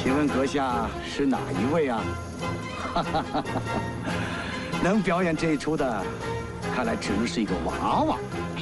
请问阁下是哪一位啊？能表演这一出的，看来只能是一个娃娃。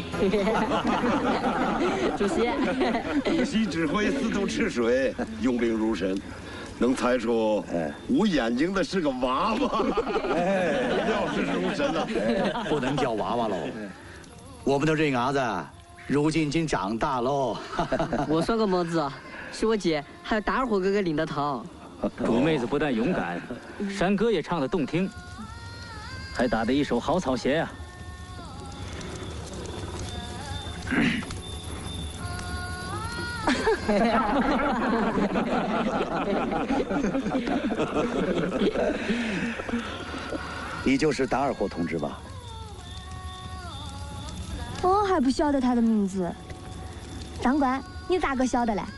主席， 主席指挥四渡赤水，用兵如神，能猜出无眼睛的是个娃娃，料事如神呐！ 不能叫娃娃喽，我们的瑞伢子如今已经长大喽。 我算个么子啊？是我姐还有达尔火哥哥领的头。 主妹子不但勇敢，山歌也唱得动听，还打得一手好草鞋呀。 你就是达尔霍同志吧？ 我还不晓得他的名字。长官，你咋个晓得嘞？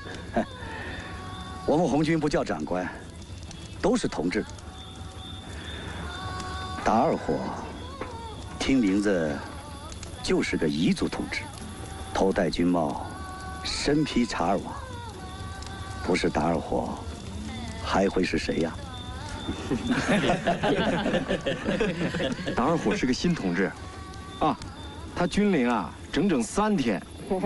我们红军不叫长官，都是同志。达尔霍，听名字就是个彝族同志，头戴军帽，身披查尔瓦。不是达尔霍，还会是谁呀？ 达尔霍是个新同志，啊，他军龄啊整整3天。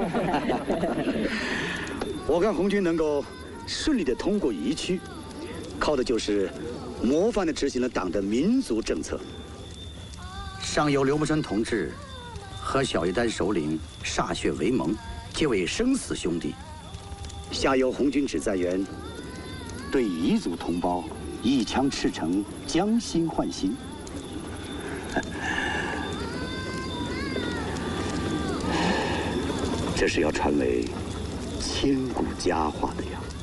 我看红军能够顺利地通过彝区，靠的就是模范地执行了党的民族政策。上有刘木生同志和小一丹首领歃血为盟，结为生死兄弟；下有红军指战员对彝族同胞一枪赤诚，将心换心。这是要传为千古佳话的呀。